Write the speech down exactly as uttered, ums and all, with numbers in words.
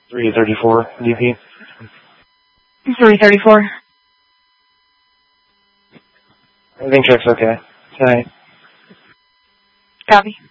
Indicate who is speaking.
Speaker 1: three thirty-four, D P.
Speaker 2: three thirty-four.
Speaker 1: Everything checks okay. Tonight.
Speaker 2: Copy.